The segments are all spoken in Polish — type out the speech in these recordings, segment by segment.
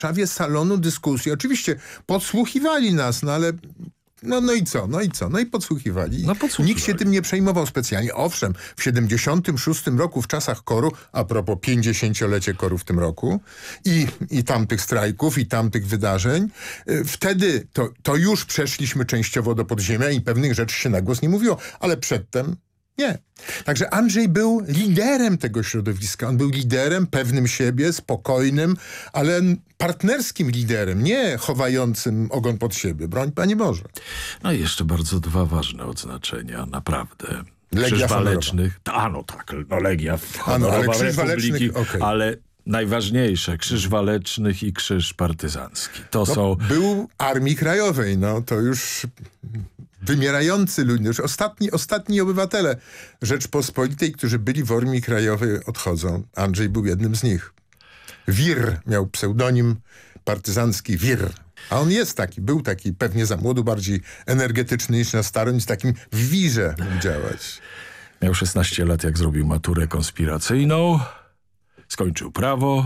Warszawie salonu dyskusji. Oczywiście podsłuchiwali nas, no ale... No i co? No i podsłuchiwali. Nikt się tym nie przejmował specjalnie. Owszem, w 76 roku, w czasach KOR-u, a propos 50-lecie KOR-u w tym roku, i tamtych strajków, i tamtych wydarzeń, wtedy to już przeszliśmy częściowo do podziemia i pewnych rzeczy się na głos nie mówiło, ale przedtem nie. Także Andrzej był liderem tego środowiska. On był liderem pewnym siebie, spokojnym, ale partnerskim liderem, nie chowającym ogon pod siebie. Broń Panie Boże. No i jeszcze bardzo dwa ważne odznaczenia, naprawdę. Legia Krzyż Walecznych. Legia ale Krzyż Republiki, okay. Ale najważniejsze, Krzyż Walecznych i Krzyż Partyzancki. Był Armii Krajowej, to już... Wymierający ludzie, już ostatni obywatele Rzeczpospolitej, którzy byli w Armii Krajowej, odchodzą. Andrzej był jednym z nich. Wir miał pseudonim partyzancki Wir. A on był taki, pewnie za młodu, bardziej energetyczny niż na staro, nic takim w wirze mógł działać. Miał 16 lat, jak zrobił maturę konspiracyjną. Skończył prawo.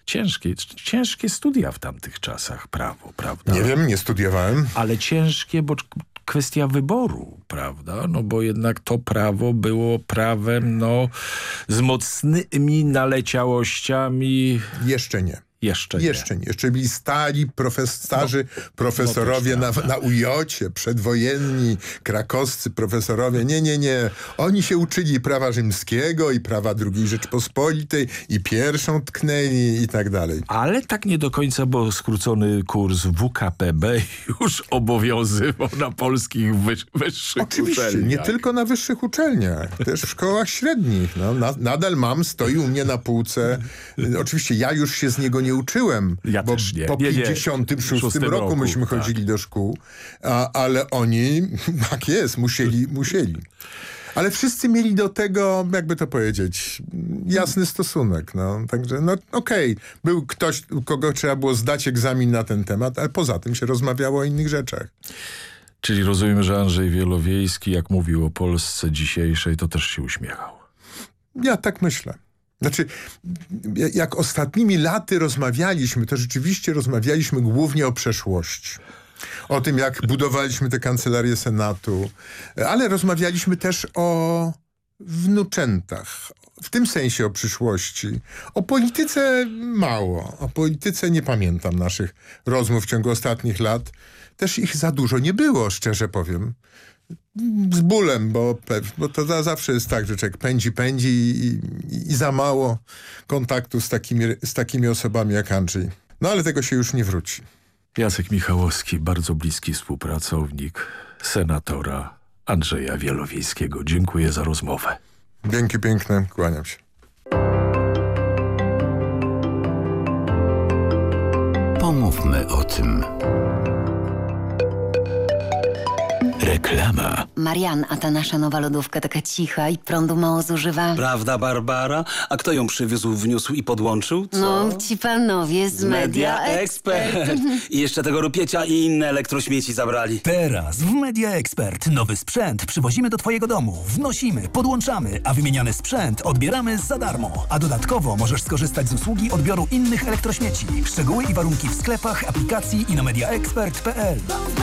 Ciężkie studia w tamtych czasach, prawo, prawda? Nie wiem, nie studiowałem. Ale ciężkie, bo kwestia wyboru, prawda? No bo jednak to prawo było prawem, z mocnymi naleciałościami. Jeszcze nie. Jeszcze byli stali starzy profesorowie na UJ-cie, przedwojenni, krakowscy profesorowie. Nie. Oni się uczyli prawa rzymskiego i prawa II Rzeczpospolitej i pierwszą tknęli i tak dalej. Ale tak nie do końca, bo skrócony kurs WKPB już obowiązywał na polskich wyższych Oczywiście, uczelniach. nie tylko na wyższych uczelniach, też w szkołach średnich. Nadal stoi u mnie na półce. Oczywiście ja już się z niego nie uczyłem, bo po 56 roku myśmy chodzili do szkół, ale oni, tak jest, musieli. Ale wszyscy mieli do tego, jakby to powiedzieć, jasny stosunek. Także okej. Był ktoś, u kogo trzeba było zdać egzamin na ten temat, ale poza tym się rozmawiało o innych rzeczach. Czyli rozumiem, że Andrzej Wielowiejski, jak mówił o Polsce dzisiejszej, to też się uśmiechał. Ja tak myślę. Znaczy, jak ostatnimi laty rozmawialiśmy, to rzeczywiście rozmawialiśmy głównie o przeszłości. O tym, jak budowaliśmy tę kancelarię Senatu, ale rozmawialiśmy też o wnuczętach. W tym sensie o przyszłości. O polityce mało. O polityce nie pamiętam naszych rozmów w ciągu ostatnich lat. Też ich za dużo nie było, szczerze powiem. Z bólem, bo to zawsze jest tak, że człowiek pędzi i za mało kontaktu z takimi osobami jak Andrzej. Ale tego się już nie wróci. Jacek Michałowski, bardzo bliski współpracownik senatora Andrzeja Wielowiejskiego. Dziękuję za rozmowę. Dzięki piękne, kłaniam się. Pomówmy o tym. Reklama. Marian, a ta nasza nowa lodówka taka cicha i prądu mało zużywa. Prawda, Barbara? A kto ją przywiózł, wniósł i podłączył? Co? Ci panowie z Media Expert. I jeszcze tego rupiecia i inne elektrośmieci zabrali. Teraz w Media Expert nowy sprzęt przywozimy do twojego domu. Wnosimy, podłączamy, a wymieniany sprzęt odbieramy za darmo. A dodatkowo możesz skorzystać z usługi odbioru innych elektrośmieci. Szczegóły i warunki w sklepach, aplikacji i na mediaexpert.pl.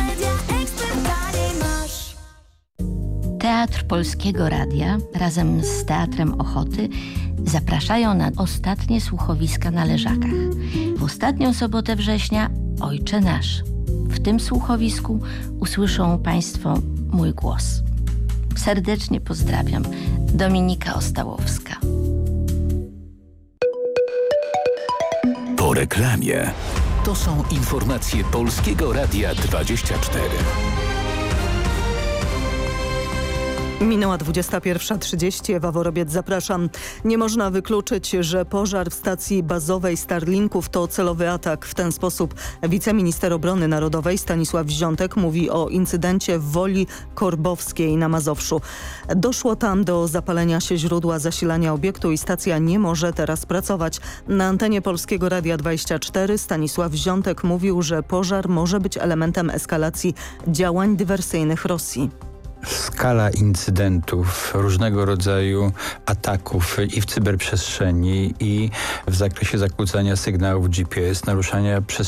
Teatr Polskiego Radia razem z Teatrem Ochoty zapraszają na ostatnie słuchowiska na Leżakach. W ostatnią sobotę września Ojcze Nasz. W tym słuchowisku usłyszą Państwo mój głos. Serdecznie pozdrawiam. Dominika Ostałowska. Po reklamie. To są informacje Polskiego Radia 24. Minęła 21:30. Ewa Worobiec, zapraszam. Nie można wykluczyć, że pożar w stacji bazowej Starlinków to celowy atak. W ten sposób wiceminister obrony narodowej Stanisław Wziątek mówi o incydencie w Woli Korbowskiej na Mazowszu. Doszło tam do zapalenia się źródła zasilania obiektu i stacja nie może teraz pracować. Na antenie Polskiego Radia 24 Stanisław Wziątek mówił, że pożar może być elementem eskalacji działań dywersyjnych Rosji. Skala incydentów, różnego rodzaju ataków i w cyberprzestrzeni, i w zakresie zakłócania sygnałów GPS, naruszania przestrzeni